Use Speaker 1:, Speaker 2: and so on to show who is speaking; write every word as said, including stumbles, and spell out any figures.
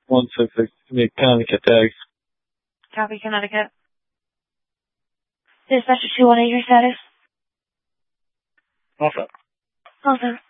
Speaker 1: one six six, the Connecticut tags.
Speaker 2: Copy, Connecticut. Dispatcher two one eight, your status?
Speaker 3: Also.
Speaker 2: Also.